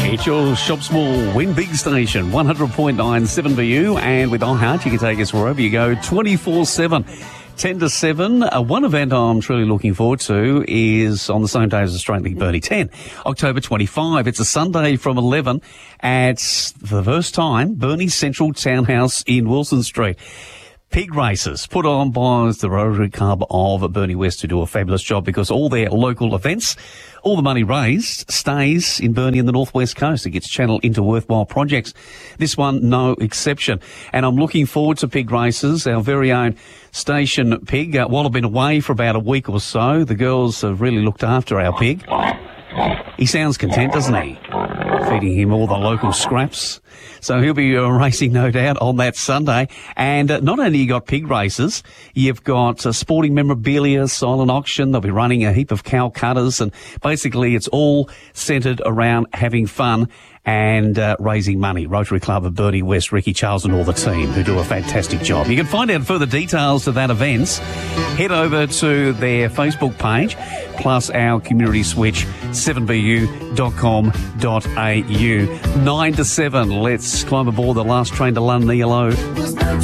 It's your Shop Small Win Big station, 100.9 7BU, and with iHeart you can take us wherever you go, 24/7. 10 to 7. One event I'm truly looking forward to is on the same day as Australian League Burnie 10, October 25. It's a Sunday from 11 at, for the first time, Burnie Central Townhouse in Wilson Street. Pig races put on by the Rotary Club of Burnie West, who do a fabulous job because all their local events, all the money raised stays in Burnie and the Northwest Coast. It gets channeled into worthwhile projects. This one, no exception. And I'm looking forward to pig races. Our very own station pig, while I've been away for about a week or so, the girls have really looked after our pig. He sounds content, doesn't he? Feeding him all the local scraps. So he'll be racing, no doubt, on that Sunday. And not only you got pig races, you've got sporting memorabilia, silent auction. They'll be running a heap of cow cutters. And basically it's all centred around having fun and raising money. Rotary Club of Burnie West, Ricky Charles and all the team who do a fantastic job. You can find out further details of that event. Head over to their Facebook page, plus our community switch, 7bu.com.au. 9 to 7. Let's climb aboard the last train to London ELO.